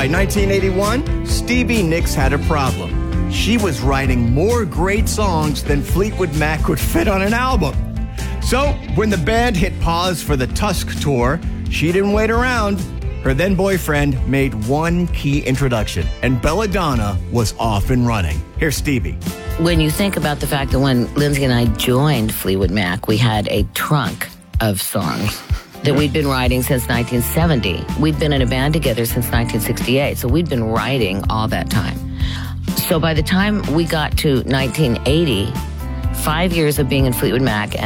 By 1981, Stevie Nicks had a problem. She was writing more great songs than Fleetwood Mac would fit on an album. So, when the band hit pause for the Tusk tour, she didn't wait around. Her then-boyfriend made one key introduction, and Belladonna was off and running. Here's Stevie. When you think about the fact that when Lindsay and I joined Fleetwood Mac, we had a trunk of songs that we'd been writing since 1970. We'd been in a band together since 1968, so we'd been writing all that time. So by the time we got to 1980, 5 years of being in Fleetwood Mac,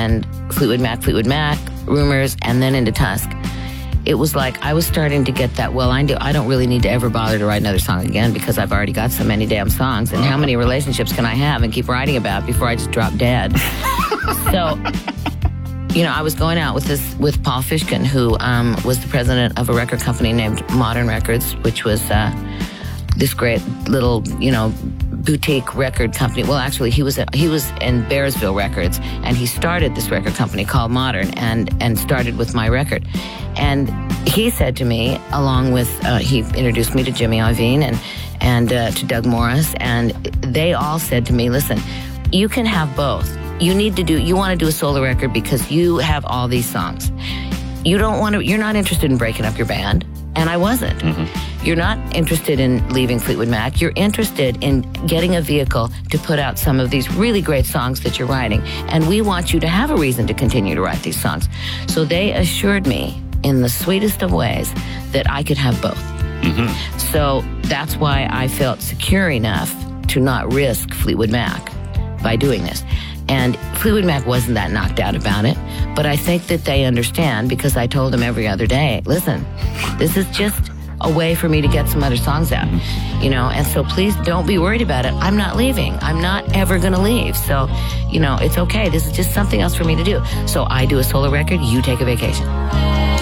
Rumors, and then into Tusk, it was like I was starting to get that, well, I don't really need to ever bother to write another song again because I've already got so many damn songs. And how many relationships can I have and keep writing about before I just drop dead? So, I was going out with Paul Fishkin, who was the president of a record company named Modern Records, which was this great little, boutique record company. Well, actually, he was in Bearsville Records, and he started this record company called Modern, and started with my record. And he said to me, along with he introduced me to Jimmy Iovine and to Doug Morris, and they all said to me, "Listen, you can have both. You want to do a solo record because you have all these songs. You're not interested in breaking up your band." And I wasn't. Mm-hmm. You're not interested in leaving Fleetwood Mac. You're interested in getting a vehicle to put out some of these really great songs that you're writing. And we want you to have a reason to continue to write these songs. So they assured me in the sweetest of ways that I could have both. Mm-hmm. So that's why I felt secure enough to not risk Fleetwood Mac by doing this. And Fleetwood Mac wasn't that knocked out about it, but I think that they understand because I told them every other day, listen, this is just a way for me to get some other songs out, and so please don't be worried about it. I'm not leaving. I'm not ever going to leave. So, it's okay. This is just something else for me to do. So I do a solo record, you take a vacation.